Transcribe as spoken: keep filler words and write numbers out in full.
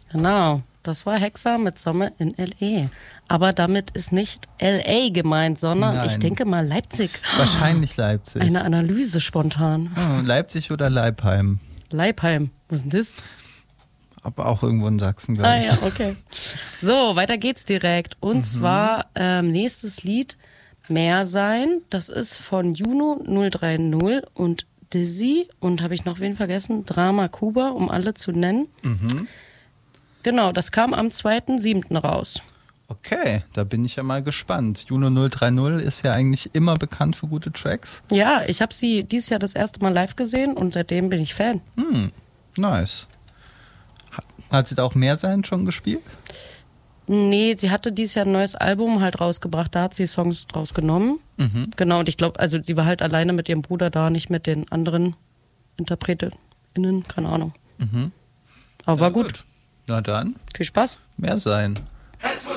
Genau, das war Hexa mit Sommer in L A. Aber damit ist nicht L A gemeint, sondern Nein. ich denke mal Leipzig. Wahrscheinlich Leipzig. Eine Analyse spontan. Oh, Leipzig oder Leipheim? Leipheim, was ist denn das? Aber auch irgendwo in Sachsen, glaube Ah ich. ja, okay. So, weiter geht's direkt. Und mhm. zwar ähm, nächstes Lied, Mehr sein. Das ist von Juno null drei null und Dizzy. Und habe ich noch wen vergessen? Drama Kuba, um alle zu nennen. Mhm. Genau, das kam am zweiten siebten raus. Okay, da bin ich ja mal gespannt. Juno null drei null ist ja eigentlich immer bekannt für gute Tracks. Ja, ich habe sie dieses Jahr das erste Mal live gesehen und seitdem bin ich Fan. Hm, nice. Hat sie da auch Mehr sein schon gespielt? Nee, sie hatte dieses Jahr ein neues Album halt rausgebracht, da hat sie Songs draus genommen. Mhm. Genau, und ich glaube, also sie war halt alleine mit ihrem Bruder da, nicht mit den anderen InterpretInnen, keine Ahnung. Mhm. Aber war ja, gut. gut. Na dann. Viel Spaß. Mehr sein.